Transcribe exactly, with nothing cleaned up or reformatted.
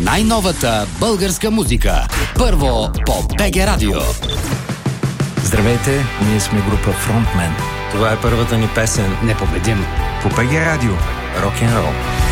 най-новата българска музика. Първо по БГ Радио. Здравейте, ние сме група Frontman. Това е първата ни песен Непобедим. По БГ Радио. Рок-н-рол.